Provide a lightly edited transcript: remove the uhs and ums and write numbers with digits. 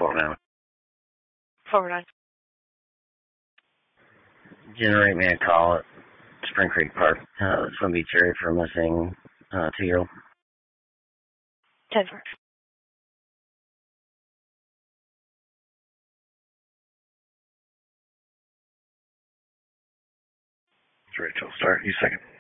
409. 409. Generate me a call at Spring Creek Park. It's going to be Terry for a missing 2-year-old. 10-4. It's Rachel. Start. You second.